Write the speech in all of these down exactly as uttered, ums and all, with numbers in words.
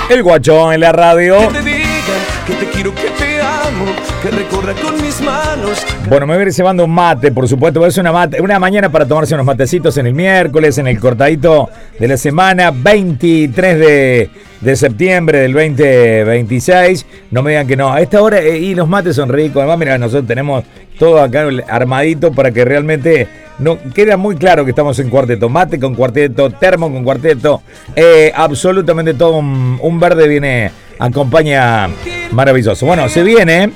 El Guacho en la radio. Que te diga que te quiero, que te amo, que recorra con mis manos. Bueno, me voy a ir cebando un mate, por supuesto. Es una, mate, una mañana para tomarse unos matecitos en el miércoles, en el cortadito de la semana, veintitrés de septiembre del veinte veintiséis. No me digan que no. A esta hora, eh, y los mates son ricos. Además, mira, nosotros tenemos todo acá armadito para que realmente no queda muy claro que estamos en cuarteto. Mate con cuarteto, termo con cuarteto. Eh, absolutamente todo un, un verde viene, acompaña maravilloso. Bueno, se viene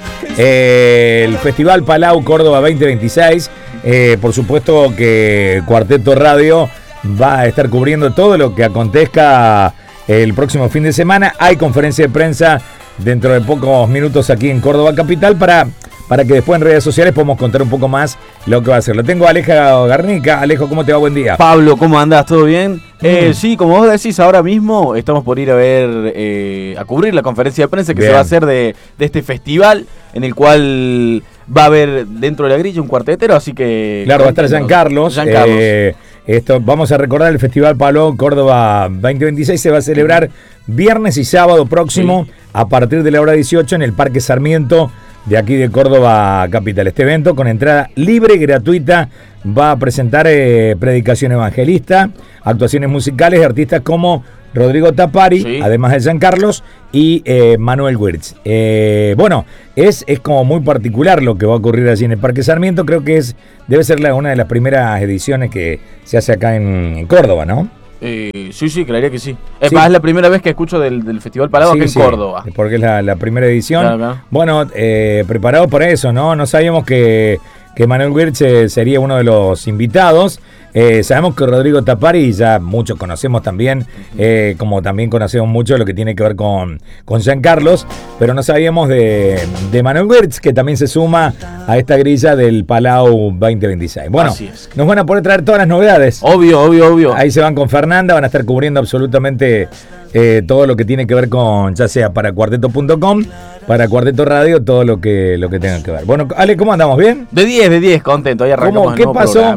eh, el Festival Palau Córdoba veinte veintiséis. Eh, por supuesto que Cuarteto Radio va a estar cubriendo todo lo que acontezca el próximo fin de semana. Hay conferencia de prensa dentro de pocos minutos aquí en Córdoba Capital para, para que después en redes sociales podamos contar un poco más lo que va a hacer. Lo tengo a Alejo Garnica. Alejo, ¿cómo te va? Buen día. Pablo, ¿cómo andás? ¿Todo bien? Mm. Eh, sí, como vos decís, ahora mismo estamos por ir a ver, eh, a cubrir la conferencia de prensa que bien se va a hacer de, de este festival, en el cual va a haber dentro de la grilla un cuartetero, así que... Claro, va a estar Giancarlos. Giancarlos. Eh, esto, vamos a recordar el Festival Palau Córdoba veinte veintiséis. Se va a celebrar viernes y sábado próximo, sí, a partir de la hora dieciocho en el Parque Sarmiento de aquí de Córdoba Capital. Este evento, con entrada libre y gratuita, va a presentar eh, predicación evangelista, actuaciones musicales de artistas como Rodrigo Tapari, sí, además de Giancarlos, y eh, Manuel Wirtz. Eh, bueno, es, es como muy particular lo que va a ocurrir allí en el Parque Sarmiento. Creo que es debe ser la, una de las primeras ediciones que se hace acá en, en Córdoba, ¿no? Eh, sí, sí, creería que sí. Es sí. más, es la primera vez que escucho del, del Festival Palau, sí, aquí en sí, Córdoba. Porque es la, la primera edición. Claro, claro. Bueno, eh, preparado para eso, ¿no? No sabíamos que, que Manuel Wirtz eh, sería uno de los invitados. Eh, sabemos que Rodrigo Tapari ya muchos conocemos también, eh, como también conocemos mucho lo que tiene que ver con, con Giancarlos, pero no sabíamos de, de Manuel Wirtz, que también se suma a esta grilla del Palau veinte veintiséis. Bueno, nos van a poder traer todas las novedades. Obvio, obvio, obvio. Ahí se van con Fernanda, van a estar cubriendo absolutamente eh, todo lo que tiene que ver con, ya sea para cuarteto punto com, para Cuarteto Radio, todo lo que lo que tenga que ver. Bueno, Ale, ¿cómo andamos? ¿Bien? De diez, de diez, contento. Ahí arrancamos. ¿Qué pasó?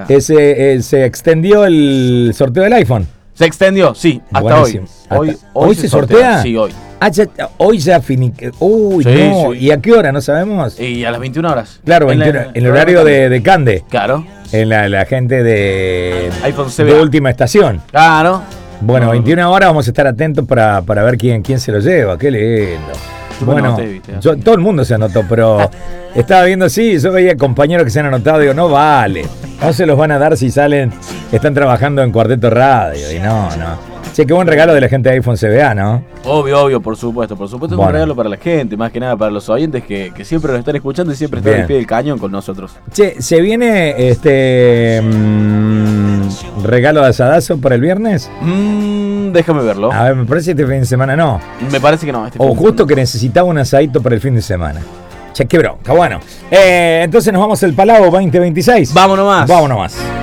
Ese, eh, se extendió el sorteo del iPhone. Se extendió, sí, hasta buenísimo. hoy. Hoy, hasta, hoy, ¿Hoy se, se sortea? sortea? Sí, hoy. Ah, ya, hoy ya finiqué. Uy, sí, no. Sí. ¿Y a qué hora? ¿No sabemos? Y a las veintiuna horas. Claro, en, veintiuna, la, en el horario de, de Cande. Claro. En la, la gente de, iPhone de Última Estación. Claro. Bueno, no, veintiuna horas vamos a estar atentos para, para ver quién, quién se lo lleva. Qué lindo. Bueno, anoté, yo, todo el mundo se anotó, pero estaba viendo, sí, yo veía compañeros que se han anotado, digo, no vale, no se los van a dar si salen, están trabajando en Cuarteto Radio, y no, no. Che, qué buen regalo de la gente de iPhone C B A, ¿no? Obvio, obvio, por supuesto, por supuesto, bueno, es un regalo para la gente, más que nada para los oyentes que, que siempre nos están escuchando y siempre están al pie del cañón con nosotros. Che, ¿se viene este mmm, regalo de asadazo para el viernes? Mmm, déjame verlo. A ver, me parece que este fin de semana no. Me parece que no. Este o justo que necesitaba un asadito para el fin de semana. Che, qué bronca, bueno. Eh, entonces nos vamos al Palau veinte veintiséis. Vámonos más. Vámonos más.